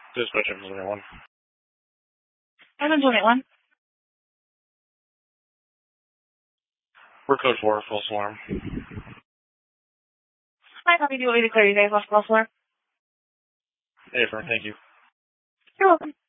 Dispatch Evans 1. Evans 181. We're code 4, false alarm. Hi, copy. Do you want me to clear you guys off false alarm? Hey, firm, thank you. You're welcome.